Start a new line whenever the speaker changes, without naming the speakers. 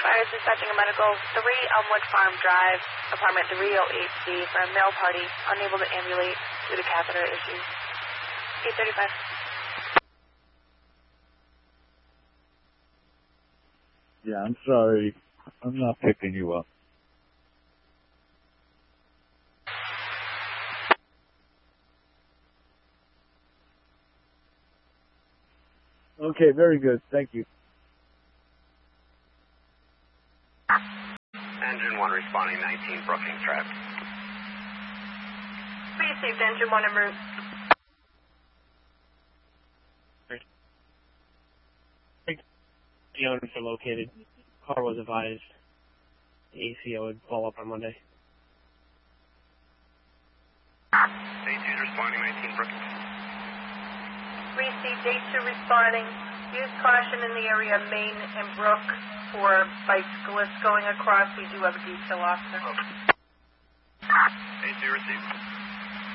Fire is dispatching a medical 3 Elmwood Farm Drive, apartment 308C for a male party, unable to ambulate due to catheter issues. 835.
Yeah, I'm sorry. I'm not picking you up. Okay, very good. Thank you.
Engine 1 responding, 19 Brookings traffic.
Received, Engine 1 en route.
The owners are located. Car was advised. The ACO would follow up on Monday.
A2 responding, 19 Brookings.
Received, A2 responding. Use caution in the area of Main and Brook for bicyclists going across. We do have a detail officer.
A2 received.